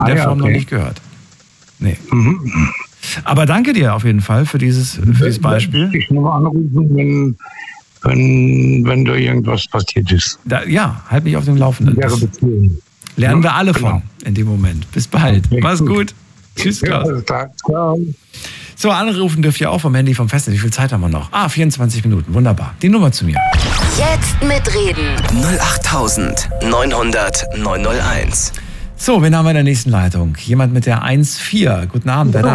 in der Form noch nicht gehört. Nee. Aber danke dir auf jeden Fall für dieses Beispiel. Ich nur anrufen, wenn da irgendwas passiert ist. Ja, halt mich auf dem Laufenden. Lernen wir alle von in dem Moment. Bis bald. Okay, mach's gut. Tschüss, Klaus. Ja, so, anrufen dürft ihr auch vom Handy vom Festnetz. Wie viel Zeit haben wir noch? 24 Minuten. Wunderbar. Die Nummer zu mir. Jetzt mitreden. 08900 901. So, wen haben wir in der nächsten Leitung? Jemand mit der 1-4. Guten Abend, wer da?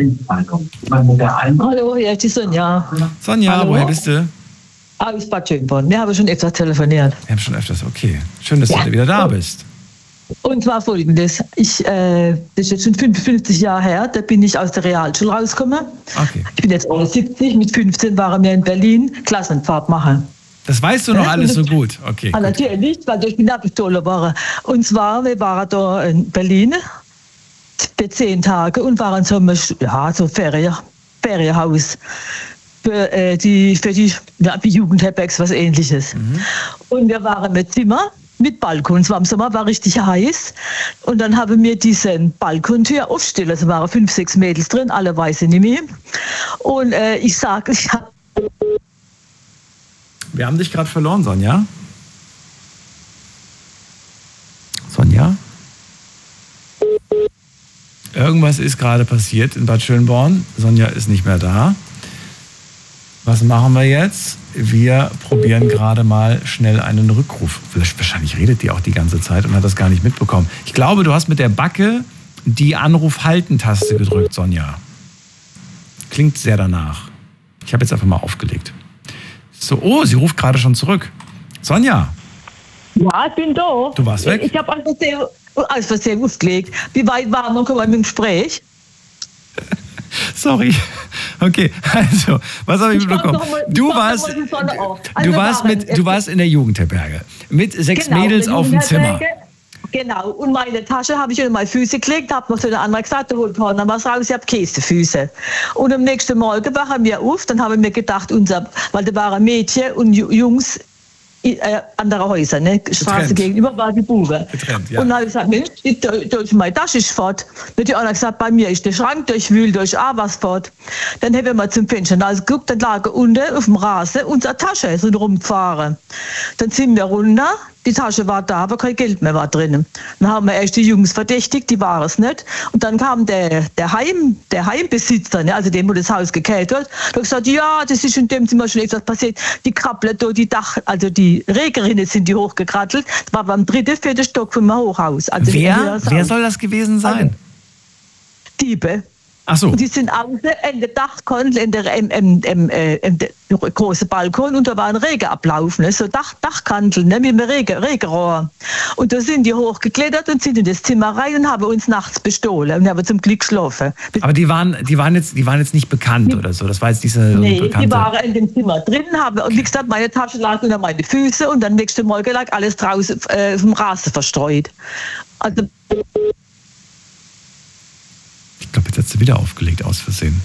Hallo, hier ist die Sonja. Sonja, woher bist du? Aus Bad Schönborn. Wir haben schon öfters telefoniert. Wir haben schon öfters, okay. Schön, dass du wieder da bist. Und zwar Folgendes. Das ist jetzt schon 55 Jahre her, da bin ich aus der Realschule rausgekommen. Okay. Ich bin jetzt 70, mit 15 waren wir in Berlin Klassenfahrt machen. Das weißt du noch alles so gut? Okay. Gut. Natürlich, weil ich bin abgestohlen worden. Und zwar, wir waren da in Berlin für 10 Tage und waren so Ferienhaus für die Jugendherbergs, was Ähnliches. Und wir waren mit Zimmer. Mit Balkon. Es war im Sommer, war richtig heiß. Und dann haben wir diesen Balkontür aufgestellt. Es waren 5, 6 Mädels drin, alle weiß ich nicht mehr. Und wir haben dich gerade verloren, Sonja. Sonja? Irgendwas ist gerade passiert in Bad Schönborn. Sonja ist nicht mehr da. Was machen wir jetzt? Wir probieren gerade mal schnell einen Rückruf. Wahrscheinlich redet die auch die ganze Zeit und hat das gar nicht mitbekommen. Ich glaube, du hast mit der Backe die Anruf-Halten-Taste gedrückt, Sonja. Klingt sehr danach. Ich habe jetzt einfach mal aufgelegt. So, sie ruft gerade schon zurück. Sonja. Ja, ich bin da. Du warst weg? Ich habe alles Versehen aufgelegt. Wie weit waren wir mit dem Gespräch? Sorry. Okay, also, was habe ich mitbekommen? Du warst in der Jugendherberge mit 6 Mädels auf dem Zimmer. Genau, und meine Tasche habe ich in meine Füße gelegt, habe noch zu der anderen gesagt, holt dann was raus, ich habe Käsefüße. Und am nächsten Morgen wachen wir auf, dann haben wir gedacht, weil da waren Mädchen und Jungs andere Häuser, ne? Straße gegenüber war die Buben. Ja. Und dann habe ich gesagt, Mensch, meine Tasche ist fort. Dann hat die andere gesagt, bei mir ist der Schrank durchwühlt, durch was fort. Dann haben wir zum Fenster geguckt, dann lag unten auf dem Rasen unsere Tasche so rumgefahren. Dann sind wir runter, die Tasche war da, aber kein Geld mehr war drin. Dann haben wir erst die Jungs verdächtigt, die waren es nicht. Und dann kam der Heimbesitzer, ne, also dem, wo das Haus gekehrt wird, der hat gesagt, ja, das ist in dem Zimmer schon etwas passiert. Die krabbeln da, die Regerinnen sind die hochgekrattelt. Das war beim 3., 4. Stock vom Hochhaus. Also wer soll das gewesen sein? Also, Diebe. Ach so. Und die sind außen in der Dachkante, im großen Balkon, und da war ein Regen ablaufen, ne? So Dachkantel, ne? Mit einem Regenrohr. Und da sind die hochgeklettert und sind in das Zimmer rein und haben uns nachts bestohlen. Und haben zum Glück geschlafen. Aber die waren jetzt nicht bekannt oder so? Das war jetzt diese bekannte... die waren in dem Zimmer drin, und wie gesagt, meine Tasche lag unter meine Füße und dann nächsten Morgen lag alles draußen auf dem Rasen verstreut. Also... Ich glaube, jetzt hat sie wieder aufgelegt, aus Versehen.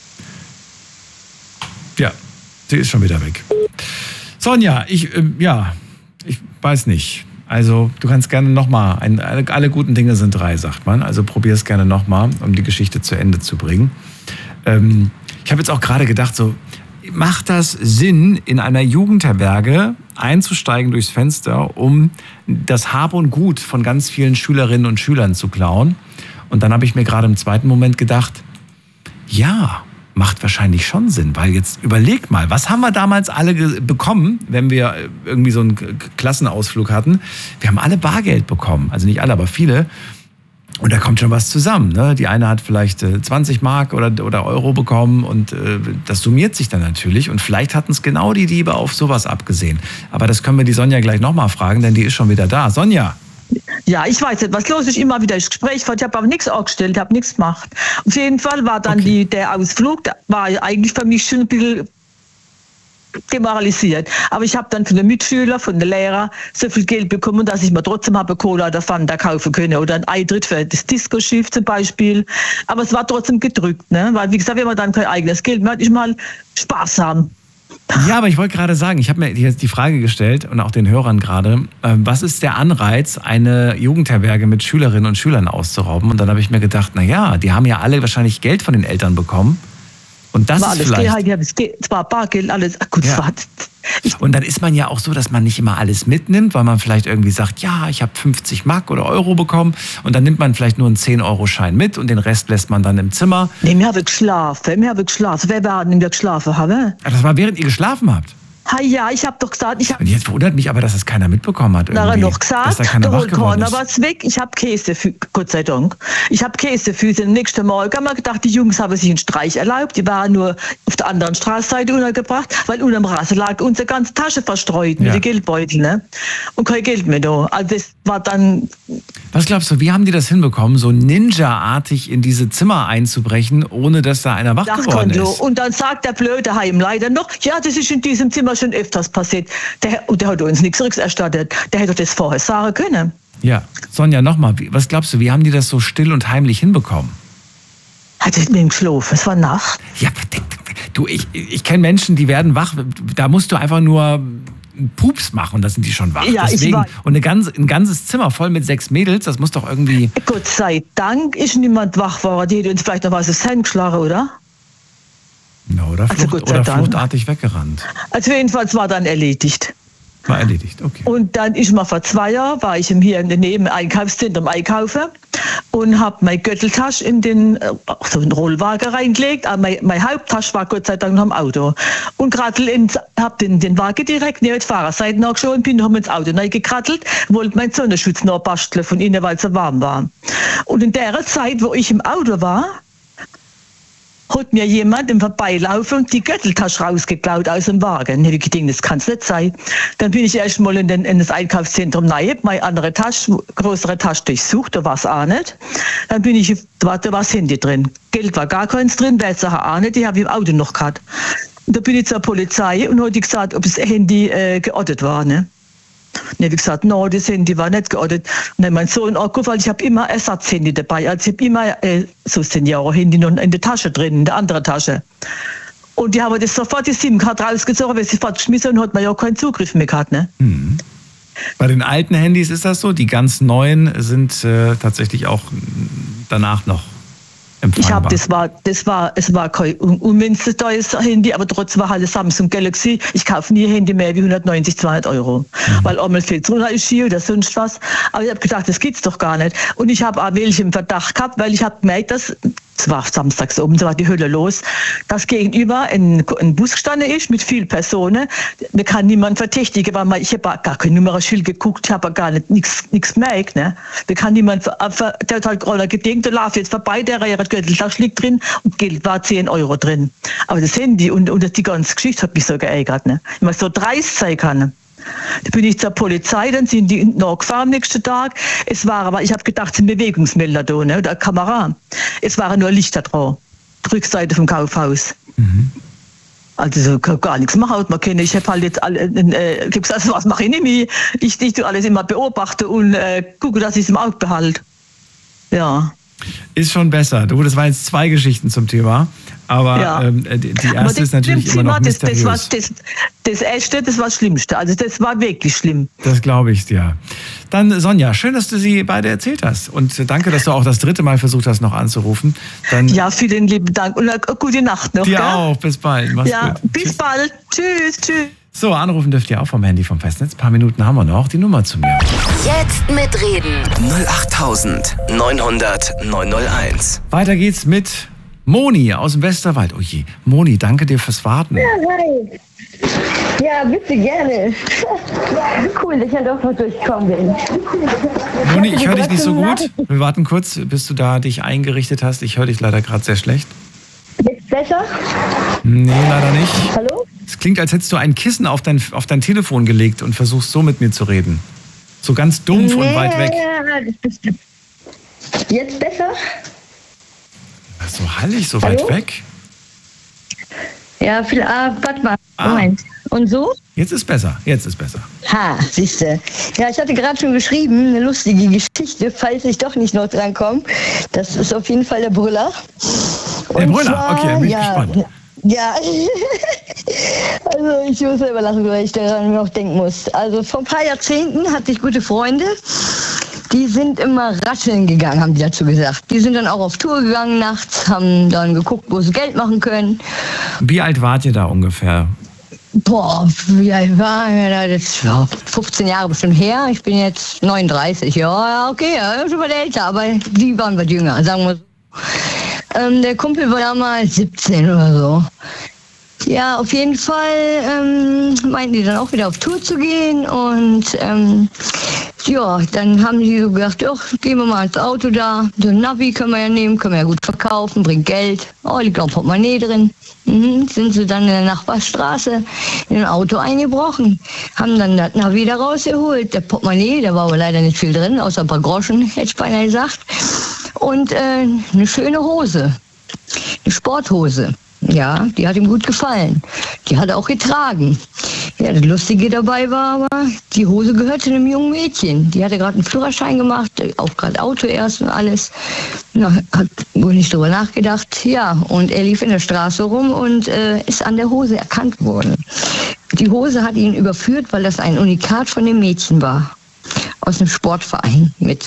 Ja, sie ist schon wieder weg. Sonja, ich weiß nicht. Also, du kannst gerne nochmal, alle guten Dinge sind 3, sagt man. Also probier es gerne nochmal, um die Geschichte zu Ende zu bringen. Ich habe jetzt auch gerade gedacht, so, macht das Sinn, in einer Jugendherberge einzusteigen durchs Fenster, um das Hab und Gut von ganz vielen Schülerinnen und Schülern zu klauen? Und dann habe ich mir gerade im zweiten Moment gedacht, ja, macht wahrscheinlich schon Sinn, weil jetzt überleg mal, was haben wir damals alle bekommen, wenn wir irgendwie so einen Klassenausflug hatten? Wir haben alle Bargeld bekommen, also nicht alle, aber viele. Und da kommt schon was zusammen, ne? Die eine hat vielleicht 20 Mark oder Euro bekommen und das summiert sich dann natürlich. Und vielleicht hatten es genau die Diebe auf sowas abgesehen. Aber das können wir die Sonja gleich nochmal fragen, denn die ist schon wieder da. Sonja! Ja, ich weiß nicht, was los ist. Immer wieder das Gespräch. Ich habe aber nichts angestellt, habe nichts gemacht. Auf jeden Fall war dann der Ausflug, der war eigentlich für mich schon ein bisschen demoralisiert. Aber ich habe dann von den Mitschülern, von den Lehrern so viel Geld bekommen, dass ich mir trotzdem habe Cola oder Fanta kaufen können oder ein Eintritt für das Disco-Schiff zum Beispiel. Aber es war trotzdem gedrückt, ne? Weil, wie gesagt, wenn man dann kein eigenes Geld mehr hat, ich mal Spaß haben. Ja, aber ich wollte gerade sagen, ich habe mir jetzt die Frage gestellt und auch den Hörern gerade, was ist der Anreiz, eine Jugendherberge mit Schülerinnen und Schülern auszurauben? Und dann habe ich mir gedacht, naja, die haben ja alle wahrscheinlich Geld von den Eltern bekommen. Und das ist vielleicht... Es war Bargeld, alles. Gut, ja. Und dann ist man ja auch so, dass man nicht immer alles mitnimmt, weil man vielleicht irgendwie sagt, ja, ich habe 50 Mark oder Euro bekommen und dann nimmt man vielleicht nur einen 10-Euro-Schein mit und den Rest lässt man dann im Zimmer. Nee, wir haben geschlafen. Wer war denn, der geschlafen haben? Ja, das war während ihr geschlafen habt. Ja, ich habe doch gesagt... Und jetzt wundert mich aber, dass es keiner mitbekommen hat. Da hat er noch gesagt, dass da keiner wach geworden ist. Was weg. Ich habe Käsefüße, Gott sei Dank. Ich habe Käsefüße. Am nächsten Morgen haben wir gedacht, die Jungs haben sich einen Streich erlaubt. Die waren nur auf der anderen Straßenseite untergebracht, weil unter dem Rasen lag unsere ganze Tasche verstreut mit den Geldbeuteln. Ne? Und kein Geld mehr da. Also das war dann... Was glaubst du, wie haben die das hinbekommen, so Ninja-artig in diese Zimmer einzubrechen, ohne dass da einer wach geworden ist? Und dann sagt der blöde Heimleiter noch, ja, das ist in diesem Zimmer schon öfters passiert. Der hat uns nichts rückerstattet. Der hätte das vorher sagen können. Ja, Sonja, nochmal, was glaubst du, wie haben die das so still und heimlich hinbekommen? Hat es mit dem geschlafen? Es war Nacht. Ja, du, ich kenne Menschen, die werden wach, da musst du einfach nur einen Pups machen, da sind die schon wach. Ja, deswegen, und ein ganzes Zimmer voll mit 6 Mädels, das muss doch irgendwie... Gott sei Dank ist niemand wach geworden. Die hätte uns vielleicht noch was ins Hemd geschlagen, oder? Ja, oder fluchtartig weggerannt. Also jedenfalls war dann erledigt. War erledigt, okay. Und dann ist mal vor 2 Jahren, war ich hier in der Nebeneinkaufszentrum einkaufen und habe meine Gürteltasche in so einen Rollwagen reingelegt. Aber meine Haupttasche war Gott sei Dank noch im Auto. Und gerade habe den Wagen direkt neben die Fahrerseite nachgeschaut und bin noch ins Auto reingekrattelt, wollte meinen Sonnenschutz noch basteln von innen, weil es so warm war. Und in der Zeit, wo ich im Auto war, hat mir jemand im Vorbeilaufen die Gürteltasche rausgeklaut aus dem Wagen. Ich habe gedacht, das kann es nicht sein. Dann bin ich erst mal in das Einkaufszentrum rein, meine andere Tasche, größere Tasche durchsucht, da war es auch nicht. Dann bin ich, da war das Handy drin. Geld war gar keins drin, Wertsache auch nicht, die habe ich im Auto noch gehabt. Und da bin ich zur Polizei und habe gesagt, ob das Handy geortet war. Ne? Und habe gesagt, no, das Handy war nicht geortet. Und dann mein Sohn auch weil ich habe immer Ersatzhandy dabei. Also ich habe immer so Senior-Handy noch in der Tasche drin, in der anderen Tasche. Und die haben das sofort die SIM-Card rausgezogen, weil sie sofort geschmissen und hat man ja auch keinen Zugriff mehr gehabt. Ne? Mhm. Bei den alten Handys ist das so, die ganz neuen sind tatsächlich auch danach noch empfangbar. Es war kein unmünzlich teures Handy, aber trotzdem war halt Samsung Galaxy. Ich kaufe nie ein Handy mehr wie 190, 200 Euro. Weil einmal fehlt runter ist hier oder sonst was. Aber ich habe gedacht, das geht's doch gar nicht. Und ich habe auch welche im Verdacht gehabt, weil ich habe gemerkt, dass es war samstags oben, da war die Hölle los, dass gegenüber ein Bus gestanden ist mit vielen Personen. Mir kann niemand verdächtigen, weil ich habe gar kein Nummernschild geguckt, ich habe gar nichts gemerkt. Ne? Mir kann niemand, der hat halt gerade gedenkt, der läuft jetzt vorbei, der Gürteltasche liegt drin und Geld war 10 Euro drin. Aber das Handy und die ganze Geschichte hat mich so geärgert. Ne? Ich mal so dreist sein kann. Da bin ich zur Polizei, dann sind die nachgefahren am nächsten Tag. Ich habe gedacht, es sind Bewegungsmelder da, ne, oder Kamera. Es waren nur Lichter drauf. Rückseite vom Kaufhaus. Mhm. Also so gar nichts machen. Ich habe halt jetzt gesagt, was mache ich nicht mehr? Ich tue alles immer beobachten und gucke, dass ich es im Auge behalte. Ja. Ist schon besser. Du, das waren jetzt 2 Geschichten zum Thema. Aber ja. Die erste ist natürlich immer noch mysteriös. Das Erste, das war das Schlimmste. Also das war wirklich schlimm. Das glaube ich dir. Dann Sonja, schön, dass du sie beide erzählt hast. Und danke, dass du auch das 3. Mal versucht hast, noch anzurufen. Ja, vielen lieben Dank und eine gute Nacht noch. Dir auch. Bis bald. Mach's gut. Bis Tschüss. Bald. Tschüss. So, anrufen dürft ihr auch vom Handy vom Festnetz. Ein paar Minuten haben wir noch. Die Nummer zu mir. Jetzt mitreden. 08900 901. Weiter geht's mit Moni aus dem Westerwald. Oh je, Moni, danke dir fürs Warten. Ja, hi. Ja, bitte, gerne. Cool, dass ich ja doch noch durchgekommen bin. Moni, ich höre dich nicht so gut. Wir warten kurz, bis du da dich eingerichtet hast. Ich höre dich leider gerade sehr schlecht. Jetzt besser? Nee, leider nicht. Hallo? Es klingt, als hättest du ein Kissen auf dein Telefon gelegt und versuchst so mit mir zu reden. So ganz dumpf und weit weg. Jetzt besser? Ach, so hallig, so weit weg? Ja, warte mal. Moment. Und so? Jetzt ist besser. Ha, siehste. Ja, ich hatte gerade schon geschrieben, eine lustige Geschichte, falls ich doch nicht noch dran komme. Das ist auf jeden Fall der Brüller. Der Brüller? Okay, dann bin ich gespannt. Ja, Also ich muss selber lachen, weil ich daran noch denken muss. Also vor ein paar Jahrzehnten hatte ich gute Freunde, die sind immer rascheln gegangen, haben die dazu gesagt. Die sind dann auch auf Tour gegangen nachts, haben dann geguckt, wo sie Geld machen können. Wie alt wart ihr da ungefähr? Boah, wie alt war ich da? Das war 15 Jahre bestimmt her. Ich bin jetzt 39. Ja, okay, ja, schon mal älter, aber die waren was jünger, sagen wir so. Der Kumpel war damals 17 oder so. Ja, auf jeden Fall meinten die dann auch wieder auf Tour zu gehen und ja, dann haben die so gedacht, ach, gehen wir mal ins Auto da. So ein Navi können wir ja nehmen, können wir ja gut verkaufen, bringt Geld. Oh, liegt auch Portemonnaie drin. Sind sie dann in der Nachbarstraße in ein Auto eingebrochen, haben dann das Navi da rausgeholt. Der Portemonnaie, da war aber leider nicht viel drin, außer ein paar Groschen, hätte ich beinahe gesagt. Und eine schöne Hose, eine Sporthose. Ja, die hat ihm gut gefallen. Die hat er auch getragen. Ja, das Lustige dabei war aber, die Hose gehörte einem jungen Mädchen. Die hatte gerade einen Führerschein gemacht, auch gerade Auto erst und alles. Na, hat wohl nicht drüber nachgedacht. Ja, und er lief in der Straße rum und ist an der Hose erkannt worden. Die Hose hat ihn überführt, weil das ein Unikat von dem Mädchen war. Aus dem Sportverein mit.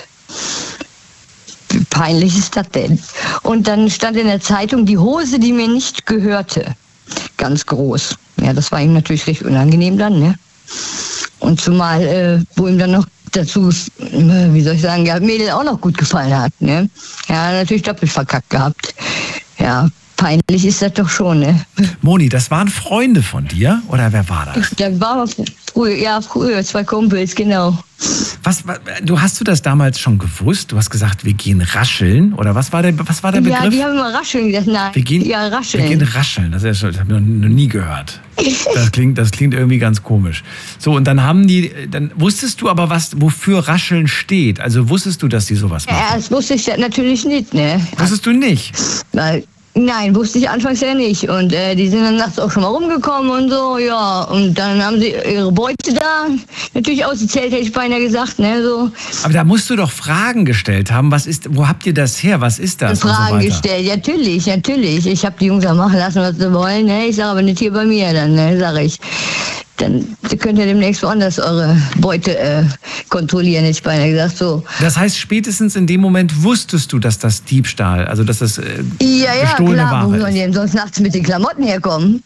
Wie peinlich ist das denn? Und dann stand in der Zeitung, die Hose, die mir nicht gehörte. Ganz groß. Ja, das war ihm natürlich recht unangenehm dann, ne? Und zumal, wo ihm dann noch dazu, wie soll ich sagen, der Mädel auch noch gut gefallen hat, ne? Ja, natürlich doppelt verkackt gehabt. Ja, peinlich ist das doch schon, ne? Moni, das waren Freunde von dir? Oder wer war das? Da war früher 2 Kumpels, genau. Hast du das damals schon gewusst? Du hast gesagt, wir gehen rascheln. Oder was war der Begriff? Ja, die haben immer rascheln gesagt. Nein, rascheln. Wir gehen rascheln. Das habe ich noch nie gehört. Das klingt irgendwie ganz komisch. So, und dann wusstest du aber, wofür rascheln steht. Also wusstest du, dass die sowas machen? Ja, das wusste ich natürlich nicht, ne? Wusstest du nicht? Nein, wusste ich anfangs ja nicht. Und die sind dann nachts auch schon mal rumgekommen und so, ja. Und dann haben sie ihre Beute da natürlich ausgezählt, hätte ich beinahe gesagt, ne, so. Aber da musst du doch Fragen gestellt haben. Wo habt ihr das her? Was ist das? Fragen gestellt, natürlich. Ich habe die Jungs auch machen lassen, was sie wollen, ne. Ich sage aber nicht hier bei mir dann, ne, sage ich. Dann könnt ihr demnächst woanders eure Beute kontrollieren, hätte ich beinahe gesagt, so. Das heißt, spätestens in dem Moment wusstest du, dass das Diebstahl, also dass das gestohlene Ware ist. Wo sollen die denn sonst nachts mit den Klamotten herkommen?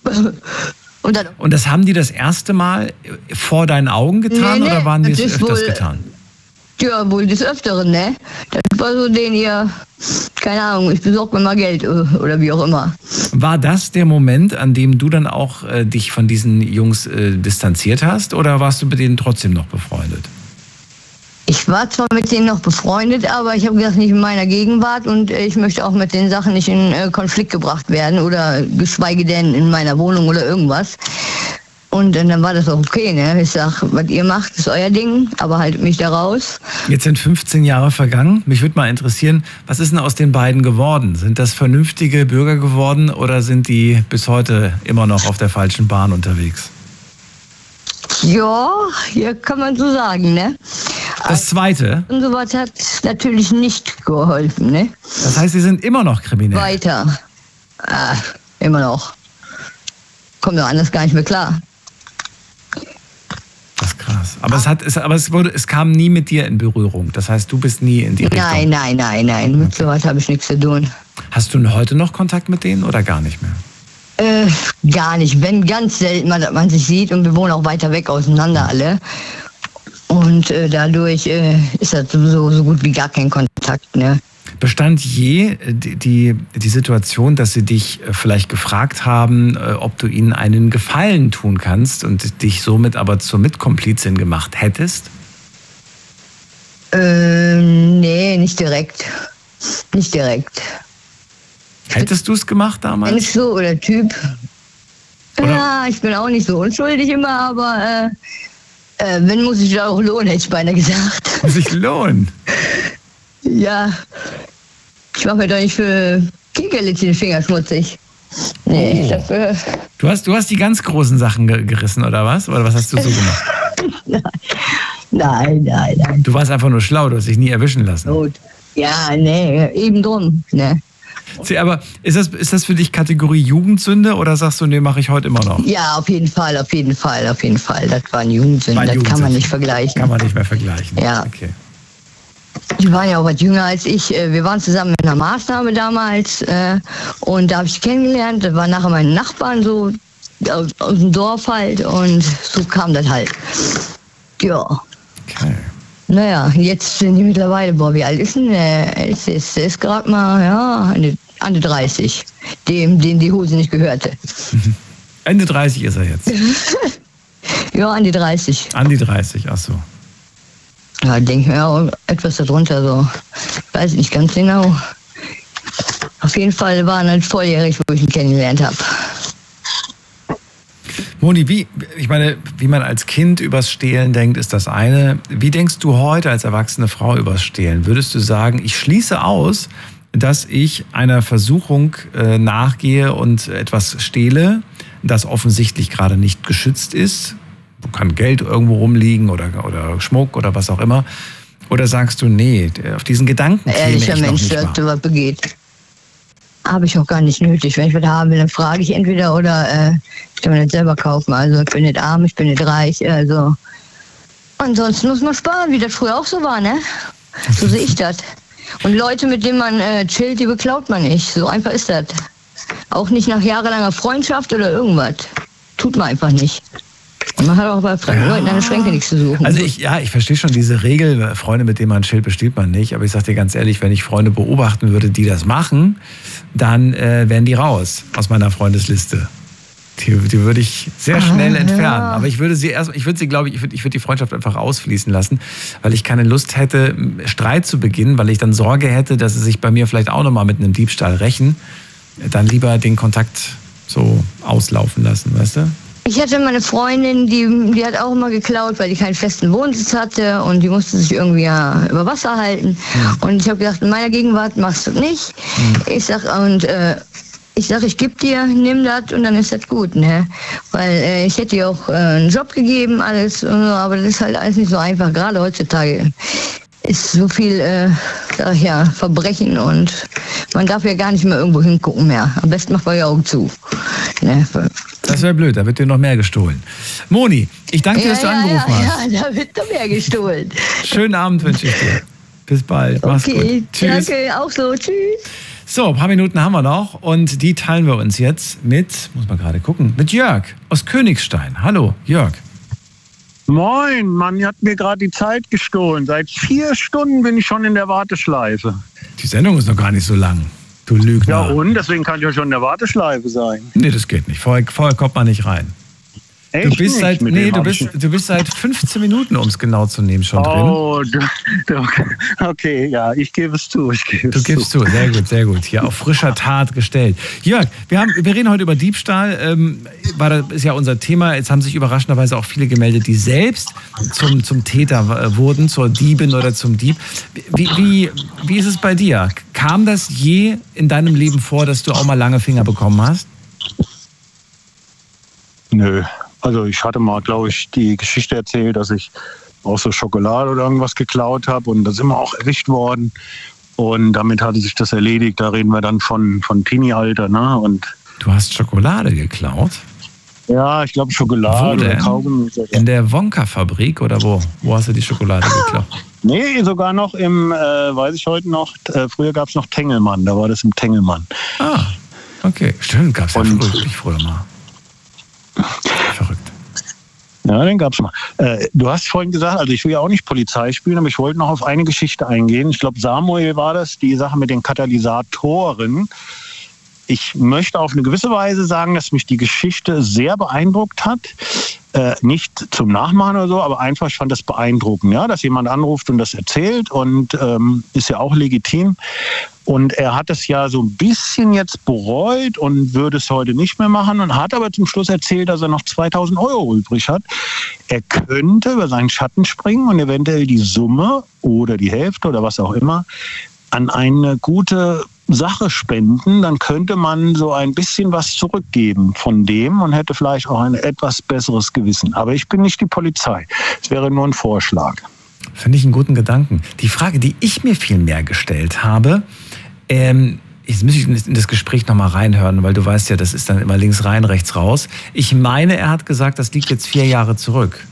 Und das haben die das erste Mal vor deinen Augen getan oder waren die es öfters getan? Ja, wohl des Öfteren, ne? Das war so keine Ahnung, ich besorge mir mal Geld oder wie auch immer. War das der Moment, an dem du dann auch dich von diesen Jungs distanziert hast oder warst du mit denen trotzdem noch befreundet? Ich war zwar mit denen noch befreundet, aber ich habe gesagt, nicht in meiner Gegenwart und ich möchte auch mit den Sachen nicht in Konflikt gebracht werden oder geschweige denn in meiner Wohnung oder irgendwas. Und dann war das auch okay, ne? Ich sag, was ihr macht, ist euer Ding, aber haltet mich da raus. Jetzt sind 15 Jahre vergangen. Mich würde mal interessieren, was ist denn aus den beiden geworden? Sind das vernünftige Bürger geworden oder sind die bis heute immer noch auf der falschen Bahn unterwegs? Ja, hier kann man so sagen, ne? Das Zweite? Und sowas hat natürlich nicht geholfen, ne? Das heißt, sie sind immer noch kriminell? Weiter. Immer noch. Kommt doch anders gar nicht mehr klar. Das ist krass. Aber es kam nie mit dir in Berührung. Das heißt, du bist nie in die Richtung. Nein. Mit sowas habe ich nichts zu tun. Hast du heute noch Kontakt mit denen oder gar nicht mehr? Gar nicht. Wenn ganz selten, dass man sich sieht und wir wohnen auch weiter weg auseinander alle. Und dadurch ist das sowieso so gut wie gar kein Kontakt, ne? Bestand je die Situation, dass sie dich vielleicht gefragt haben, ob du ihnen einen Gefallen tun kannst und dich somit aber zur Mitkomplizin gemacht hättest? Nee, nicht direkt. Nicht direkt. Hättest du es gemacht damals? Mensch so oder Typ. Oder? Ja, ich bin auch nicht so unschuldig immer, aber wenn muss ich da auch lohnen, hätte ich beinahe gesagt. Muss ich lohnen? Ja, ich mache mir doch nicht für Kinkerlitzchen den Finger schmutzig. Nee, ich glaube... Du hast die ganz großen Sachen gerissen, oder was? Oder was hast du so gemacht? Nein. Du warst einfach nur schlau, du hast dich nie erwischen lassen. Gut. Ja, nee, eben drum, ne. Aber ist das für dich Kategorie Jugendsünde oder sagst du, nee, mache ich heute immer noch? Ja, auf jeden Fall. Das waren Jugendsünden, das kann man nicht vergleichen. Kann man nicht mehr vergleichen. Ja. Okay. Die waren ja auch was jünger als ich. Wir waren zusammen in einer Maßnahme damals und da habe ich kennengelernt. Das waren nachher meine Nachbarn so aus dem Dorf halt und so kam das halt. Ja. Okay. Naja, jetzt sind die mittlerweile, wie alt ist denn der Älteste? Der ist gerade mal, an die 30, dem die Hose nicht gehörte. Ende 30 ist er jetzt? Ja, an die 30. An die 30, ach so. Ja, ich denke mir auch etwas darunter, so. Ich weiß nicht ganz genau. Auf jeden Fall war er nicht volljährig, wo ich ihn kennengelernt habe. Moni, wie man als Kind übers Stehlen denkt, ist das eine. Wie denkst du heute als erwachsene Frau übers Stehlen? Würdest du sagen, ich schließe aus, dass ich einer Versuchung nachgehe und etwas stehle, das offensichtlich gerade nicht geschützt ist? Kann Geld irgendwo rumliegen oder Schmuck oder was auch immer. Oder sagst du, nee, auf diesen Gedanken käme ich noch nicht mal. Ehrlicher Mensch, der was begeht. Habe ich auch gar nicht nötig. Wenn ich was haben will, dann frage ich entweder oder ich kann mir das selber kaufen. Also ich bin nicht arm, ich bin nicht reich. Also ansonsten muss man sparen, wie das früher auch so war, ne? So sehe ich das. Und Leute, mit denen man chillt, die beklaut man nicht. So einfach ist das. Auch nicht nach jahrelanger Freundschaft oder irgendwas. Tut man einfach nicht. Und man hat auch bei fremden Leuten an der Schränke nichts zu suchen. Also ich verstehe schon diese Regel, Freunde, mit denen man chillt, bestiehlt man nicht. Aber ich sag dir ganz ehrlich, wenn ich Freunde beobachten würde, die das machen, dann wären die raus aus meiner Freundesliste. Die würde ich sehr schnell entfernen. Ja. Aber ich würde die Freundschaft einfach ausfließen lassen, weil ich keine Lust hätte, Streit zu beginnen, weil ich dann Sorge hätte, dass sie sich bei mir vielleicht auch nochmal mit einem Diebstahl rächen. Dann lieber den Kontakt so auslaufen lassen, weißt du? Ich hatte meine Freundin, die hat auch immer geklaut, weil die keinen festen Wohnsitz hatte und die musste sich irgendwie über Wasser halten. Ja. Und ich habe gedacht, in meiner Gegenwart machst du das nicht. Ja. Ich gebe dir, nimm das und dann ist das gut, ne? Weil ich hätte ihr auch einen Job gegeben, alles, aber das ist halt alles nicht so einfach. Gerade heutzutage ist so viel Verbrechen und man darf ja gar nicht mehr irgendwo hingucken mehr. Am besten macht man die Augen zu. Ne? Das wäre blöd, da wird dir noch mehr gestohlen. Moni, ich danke dir, dass du angerufen hast. Ja, da wird noch mehr gestohlen. Schönen Abend wünsche ich dir. Bis bald. Mach's gut. Tschüss. Danke, auch so. Tschüss. So, ein paar Minuten haben wir noch und die teilen wir uns jetzt mit Jörg aus Königstein. Hallo, Jörg. Moin, Mann, ihr habt mir gerade die Zeit gestohlen. Seit 4 Stunden bin ich schon in der Warteschleife. Die Sendung ist noch gar nicht so lang. Du Lügner. Ja und? Deswegen kann ich ja schon in der Warteschleife sein. Nee, das geht nicht. Vorher kommt man nicht rein. Echt? Du bist seit 15 Minuten, um es genau zu nehmen, schon drin. Oh, okay, ja, ich gebe es zu. Du gibst zu, sehr gut. Hier auf frischer Tat gestellt. Jörg, wir reden heute über Diebstahl. Das ist ja unser Thema. Jetzt haben sich überraschenderweise auch viele gemeldet, die selbst zum Täter wurden, zur Diebin oder zum Dieb. Wie ist es bei dir? Kam das je in deinem Leben vor, dass du auch mal lange Finger bekommen hast? Nö. Also ich hatte mal, glaube ich, die Geschichte erzählt, dass ich auch so Schokolade oder irgendwas geklaut habe und das ist immer auch erwischt worden. Und damit hatte sich das erledigt. Da reden wir dann von Teenie-Alter, ne? Und du hast Schokolade geklaut? Ja, ich glaube Schokolade oder Kaugummi. In der Wonka-Fabrik oder wo? Wo hast du die Schokolade geklaut? Nee, sogar noch im, weiß ich heute noch, früher gab es noch Tengelmann, da war das im Tengelmann. Ah, okay. Stimmt, gab es ja früher mal. Verrückt. Ja, den gab's mal. Du hast vorhin gesagt, also ich will ja auch nicht Polizei spielen, aber ich wollte noch auf eine Geschichte eingehen. Ich glaube, Samuel war das, die Sache mit den Katalysatoren. Ich möchte auf eine gewisse Weise sagen, dass mich die Geschichte sehr beeindruckt hat. Nicht zum Nachmachen oder so, aber einfach, ich fand das beeindruckend, ja, dass jemand anruft und das erzählt und ist ja auch legitim. Und er hat es ja so ein bisschen jetzt bereut und würde es heute nicht mehr machen und hat aber zum Schluss erzählt, dass er noch 2.000 Euro übrig hat. Er könnte über seinen Schatten springen und eventuell die Summe oder die Hälfte oder was auch immer an eine gute Sache spenden, dann könnte man so ein bisschen was zurückgeben von dem und hätte vielleicht auch ein etwas besseres Gewissen. Aber ich bin nicht die Polizei. Es wäre nur ein Vorschlag. Finde ich einen guten Gedanken. Die Frage, die ich mir viel mehr gestellt habe, jetzt muss ich in das Gespräch nochmal reinhören, weil du weißt ja, das ist dann immer links rein, rechts raus. Ich meine, er hat gesagt, das liegt jetzt 4 Jahre zurück.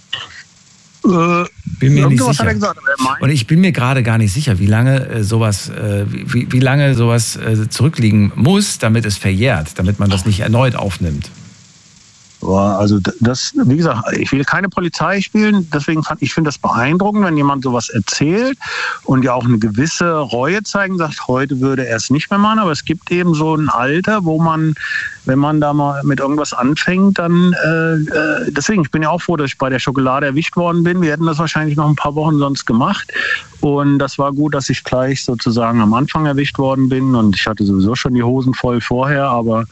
Bin mir nicht sicher. Hat er gesagt, und ich bin mir gerade gar nicht sicher, wie lange sowas zurückliegen muss, damit es verjährt, damit man das nicht erneut aufnimmt. Also das, wie gesagt, ich will keine Polizei spielen, deswegen ich finde das beeindruckend, wenn jemand sowas erzählt und ja auch eine gewisse Reue zeigen, sagt, heute würde er es nicht mehr machen, aber es gibt eben so ein Alter, wo man, wenn man da mal mit irgendwas anfängt, dann deswegen, ich bin ja auch froh, dass ich bei der Schokolade erwischt worden bin. Wir hätten das wahrscheinlich noch ein paar Wochen sonst gemacht und das war gut, dass ich gleich sozusagen am Anfang erwischt worden bin und ich hatte sowieso schon die Hosen voll vorher, aber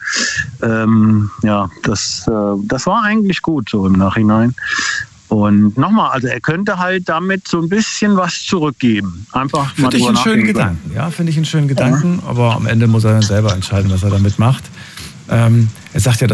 das war eigentlich gut so im Nachhinein. Und nochmal, also er könnte halt damit so ein bisschen was zurückgeben. Einfach mal drüber nachdenken. Finde ich einen schönen Gedanken. Ja, finde ich einen schönen Gedanken, aber am Ende muss er dann selber entscheiden, was er damit macht. Er sagt ja,